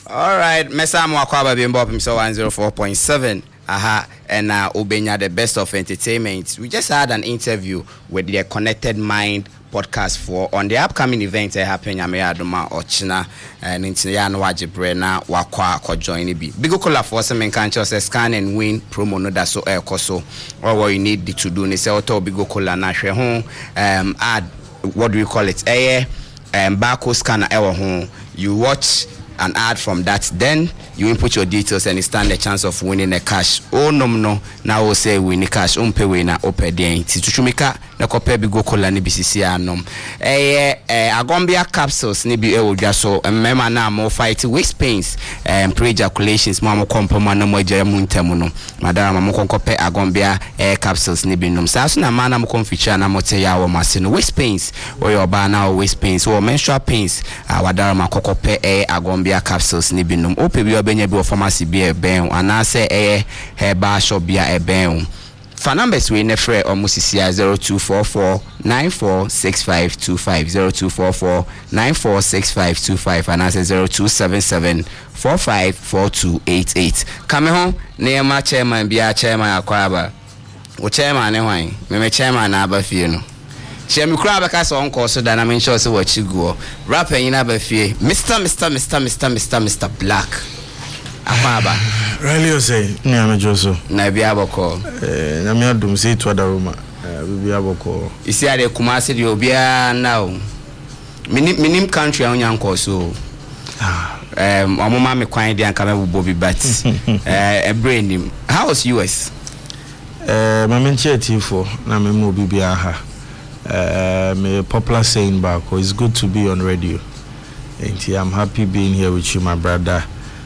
All right, Mesa Mwakwaba Bimbo himself 104.7. And Ubenya, the best of entertainment. We just had an interview with the Connected Mind podcast for on the upcoming event happening Aduma Ochina and Intiano Wajibrena Wakwa ko join be. Bigo Cola for some encounter scan and win promo no that so koso or what you need to do ni say auto Bigo Cola na hwe ho add what do we call it barcode scanner home. You watch an ad from that, then you input your details and you stand a chance of winning a cash. Oh no now we'll say win the cash pay winner open the Tituchumika na kope Bigo Cola ni BCC anom agombia capsules ni bi just so remember now more fight waist pains pre-ejaculations mama kompoma na mo jaya muntemu no madara mama konkope agombia capsules ni bi nom sa so na mana mo konficha na mo te ya wo mase no waist pains or your ba na waist pains or menstrual pains wadara makokope agombia capsules ni bi nom ope bi obenya bi pharmacy bi ben anase herbal shop bi ben for numbers we nefre omusisi 0244 946525 0244 946525 and answer 0277 454288 come home near chairman be a chairman akwaba o chairman ne hwan me chairman na aba fie no chairman kura beka so onko so da na me sure so wachi go rapper yin aba fie Mr. Black Akwaba really you say ni amejoso na bia boko na me adum say to adaroma bia boko isi ade Kumasi de obia now minim country onyanko so omoma me kwan de anka me bobi bat brain him. How was US my menche tifo na me mo bibia ha me popular saying back it's good to be on radio and I'm happy being here with you my brother.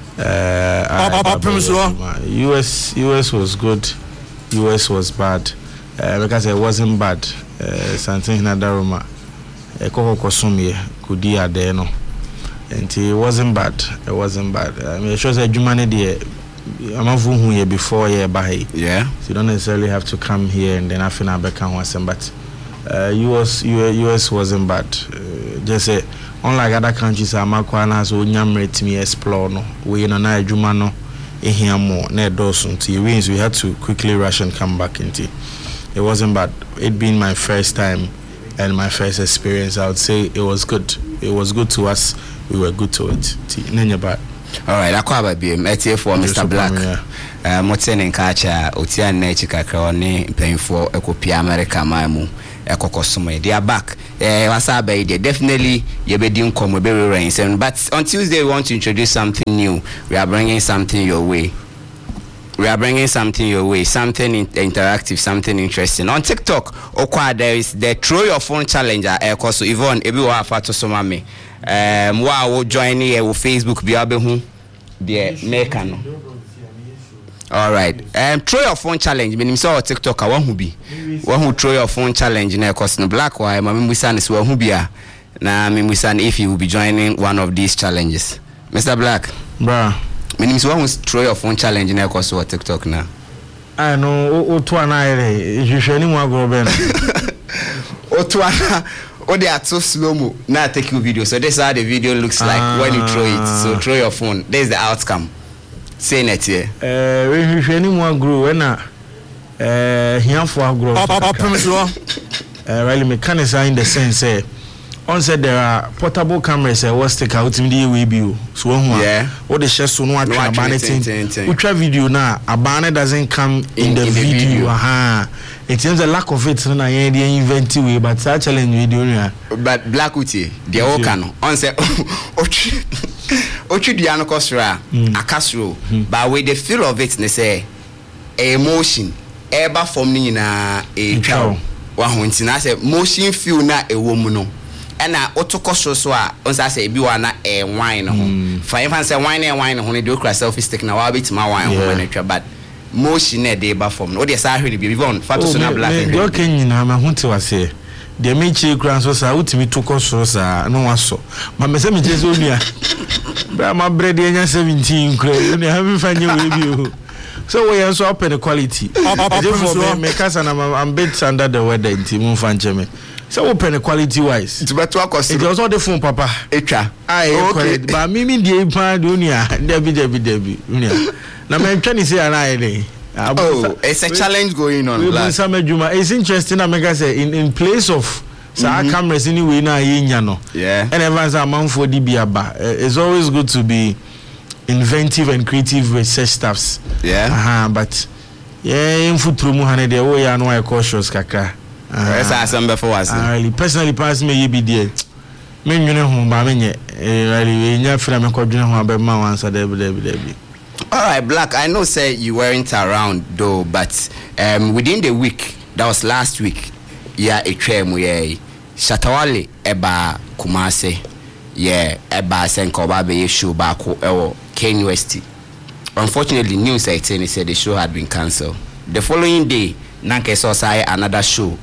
US was good, US was bad because it wasn't bad. Something in Adaroma, Koko Kosumye, Kudia Deno, and it wasn't bad. It wasn't bad. I mean, it shows that humanity. I'm not here before here, by yeah. So you don't necessarily have to come here and then I feel I can wasn't. But US wasn't bad. Just say. Unlike other countries, Amakwana so nyamret me explore no. We no na adwuma no ehia mo na edoso nti wins we had to quickly rush and come back into. It wasn't bad. It being my first time and my first experience, I would say it was good. It was good to us. We were good to it. Nenya bad. All right, akwaba bi metie for Mr. Black. Motene nkacha otia na chikakra one mpemfo ekopia America mamu ekokosome. They are back. Wasabe definitely yebedi nkom we be rain. But on Tuesday we want to introduce something new. We are bringing something your way. Something interactive, something interesting. On TikTok, there is the throw your phone challenge. So Yvonne, ebi wa afato soma me. Wa join here with Facebook bi abehu the maker no. All right. Throw your phone challenge. Meaning so TikTok one who be. One who throw your phone challenge na cause no black why mama musa is one who be na me musa if you will be joining one of these challenges. Mr. Black. Bruh. Meaning so one who throw your phone challenge na cause what TikTok na. I know o to ana ere you share ni mo agro ben. O to ana o they are too slow mo now take you video. So this is how the video looks like when you throw it. So throw your phone. There's the outcome. Say it here. We share ni mo agro when na here for agro. Really mechanics are in the sense on said there are portable cameras was take out in the way so yeah what the share so no ultra video now a banner doesn't come in the video. It seems a lack of it na the inventive way but that challenge video but Black uti the all can on say ochi diano kosra akasro but with the feel of it they say emotion ever from ni na a chow wa hunti na say motion feel na e wo mu no and otokosro so a on say bi wa na e wine no fa even say wine no dey okra selfie stick na wa bit ma wine ho na twa but motion na dey ba from no dey say ahwe bi even fa to so na Black you can nyina ma hunti wa say de me chi kran so sa utimi tokosro sa no waso ma me say me je so nua bra ma bread enya 17 kra you have fanye we bi o. So we also up the quality. I'm bit under the weather in Timu Fancheme. So open quality wise. To better cost. It was all the phone, Papa. Echa. Okay. But me the dunia, Debbie. Now I'm trying to say an oh, it's a challenge going on. It's interesting. I say in place of cameras anyway now yeah. And everyone's a man for DBA. It's always good to be inventive and creative research staffs. Yeah. But in foot through Muhammad, they are no cautious kakra. Really personally pass me be there. Men you know home by me really in your friend me called you know about my answer there. All right, Black, I know say you weren't around though, but within the week, that was last week, yeah, a train we Shatawale eba Kumase, yeah, eba Senkoba be show back Kanye West. Unfortunately, news said the show had been cancelled. The following day, Nanke saw another show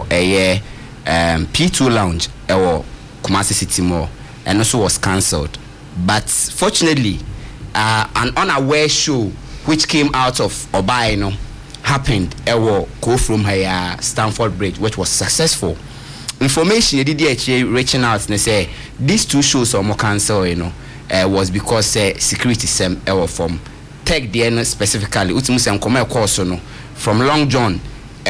P2 Lounge Kumasi City Mall, and also was cancelled. But fortunately, an unaware show which came out of Obaino happened go from her Stamford Bridge, which was successful. Information did reaching out and say these two shows are more cancelled, was because security from Tech DN specifically from Long John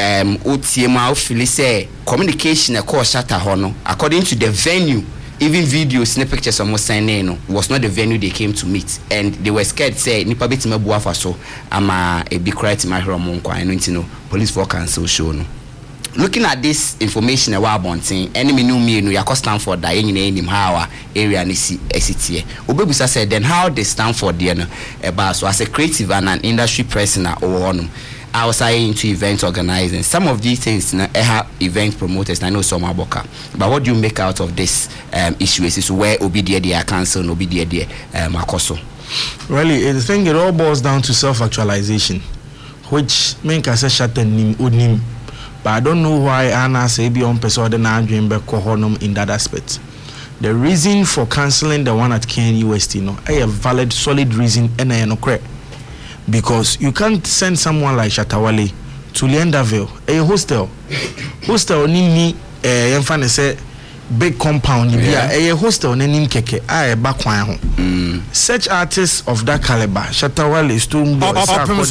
communication according to the venue. Even videos and pictures almost saying was not the venue they came to meet, and they were scared. Say nipa beti mebu afa so ama a big cry to my home police for cancel show no. Looking at this information a while bonting, enemy knew me no yakọ Stanford that any how area ni SCTA. Obebusa said then how they Stanford there no so as a creative and an industry person or I was into event organizing. Some of these things have event promoters, and I know some aboka. But what do you make out of this issue? Is this where Obidia they are cancelled, Obidia they Makoso? Really, I think it all boils down to self-actualization, which means I say shatten nim. But I don't know why Anna say be on person dream back in that aspect. The reason for cancelling the one at Kanye West, a valid, solid reason, and I no correct. Because you can't send someone like Shatawale to Leanderville, a hostel ni enfane say big compound a hostel nenim keke a bakwan ho. Such artists of that caliber, Shatawale, Stonebwoy,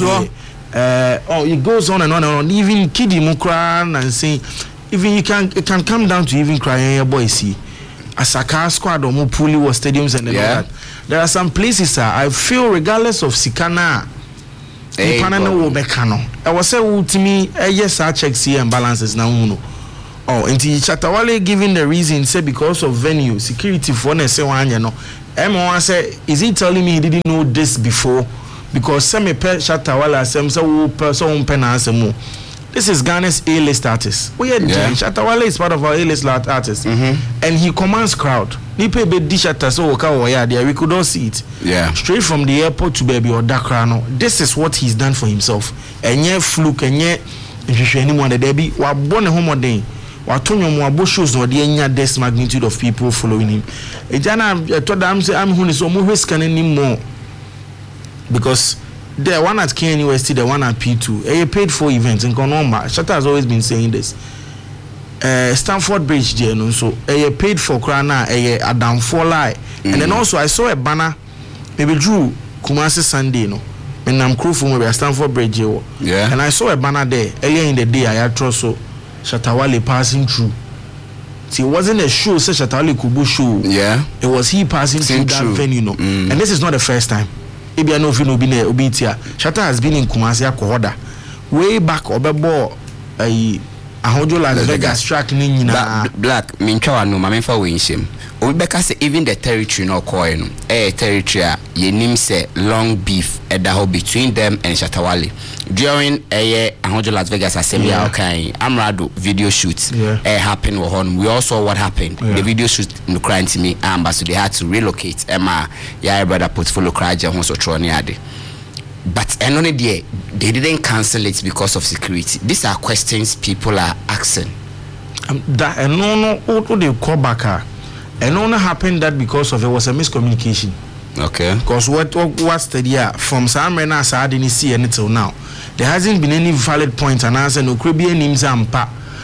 it goes on and on and on. Even Kidi Mukran and saying even it can come down to even crying your boy see Asaka squad or Mupuli or stadiums and all that. There are some places I feel regardless of Sikana I was say to me, yes, I check see and balances now. Oh, and Shatawale giving the reason say because of venue security for say one, M1 say, is he telling me he didn't know this before? Because some Shatawale some person pen this is Ghana's A-list artist. Shatawale is part of our A-list artist, and he commands crowd. We could all see it. Yeah. Straight from the airport to baby or Dakrano. This is what he's done for himself. And yet fluke and yet if you anyone that be wa born a home day. What Tonyo shows or the this magnitude of people following him. I told them I'm who is almost scanning him more. Because the one at Kanye West, the one at P2, a paid for events in Konoma. Shatta has always been saying this. Stamford Bridge there, so a paid for Krana, a down for lie. And then also I saw a banner, maybe Drew Kumasi Sunday, and I'm crew from where Stamford Bridge here. Yeah. And I saw a banner there earlier in the day. I had so Shatawale passing through. See, it wasn't a show, such Shatawale Kubu show. Yeah. It was he passing through that venue, And this is not the first time. Maybe I know if you know Obitia. Shatta has been in Kumasi Akohoda. Way back Obebo Ahojo Las Vegas track Black Minchawa no Mamenfa Winshim. Obeka say even the territory no coin territory ye nim say long beef edaho between them and Shatawale. During Ahojo Las Vegas assembly Amrado video shoot happened with him. We all saw what happened. The video shoot no crying to me so they had to relocate Emma brother portfolio craja hon so troni ade. But only they didn't cancel it because of security. These are questions people are asking. That what they call back and only happened that because of it was a miscommunication. Okay. Because what's the year from Samrena Sardini see until now, there hasn't been any valid point and answer no Caribbean names and pa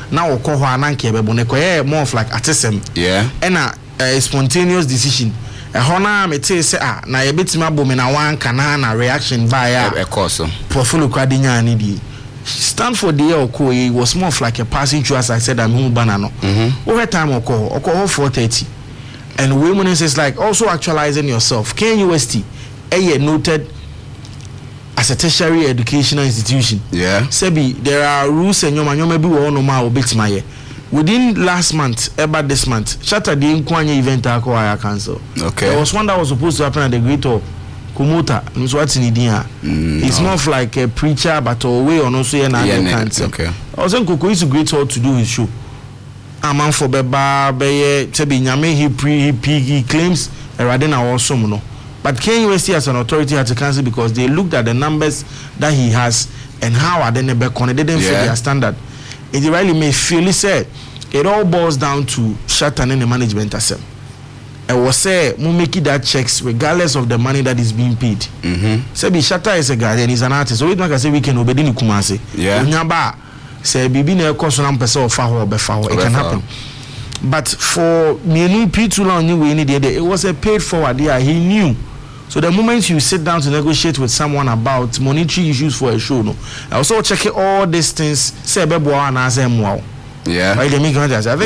na wokɔ hɔ ananke bɛbɔ ne kɔ more of like atesem and a spontaneous decision na me te say na ye betima bɔ me na wan kana na reaction by a course portfolio kwade nya ne di Stanford the Okoye was more of like a passing through, as I said, I'm banana. Over time, Oko 4:30, and women is like also actualizing yourself. KNUST, a noted as a tertiary educational institution. Yeah. Sebi, there are rules and you maybe we all know my bit my within last month, about this month, Shatter the Nkwanye event I cancel. Okay. There was one that was supposed to happen at the Great Hall. Kumota, he's more of like a preacher, but away on also an cancer. Okay. I was saying Koko is a great hall to do his show. A man for Beba, Beye, Tebi Nyame, he claims a Radena also no. But KNUST as an authority had to cancel because they looked at the numbers that he has and how are they never connected. They didn't fit their standard. It really may feel said it all boils down to Shatter and the management as well. I was say we make that checks regardless of the money that is being paid. Say Shatter is a guy and he's an artist. So we don't say we can obey ni Kumasi. Unyaba say bibi na ekoso na mpese ofa ho obefa ho. It can happen. But for me P2 on you we need it was a paid forward there. He knew. So the moment you sit down to negotiate with someone about monetary issues for a show, no, I also check all these things. Say beboa na say mo. Yeah. Right, I think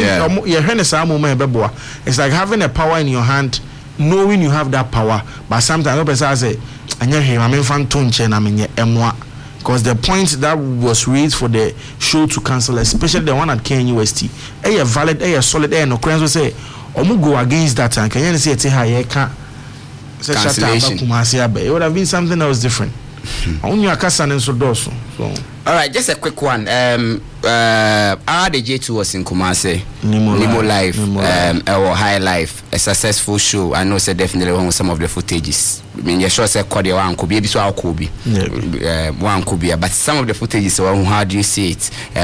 it's like having a power in your hand, knowing you have that power, but sometimes I say, because the point that was raised for the show to cancel, especially the one at KNUST, a valid, a solid, no crowns will say, go against that and can you say it can't it would have been something that was different. All right, just a quick one. RDJ2 was in Kumasi. Nemo Life, or High Life, a successful show. I know, say definitely one with some of the footages. I mean, you're sure say Kodia one could be, one could be, but some of the footages. So how do you see it?